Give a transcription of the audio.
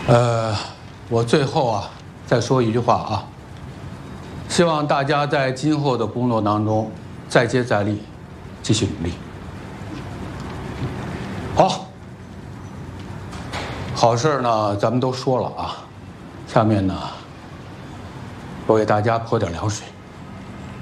我最后啊再说一句话啊，希望大家在今后的工作当中再接再厉，继续努力。好，好事呢咱们都说了啊，下面呢我给大家泼点凉水。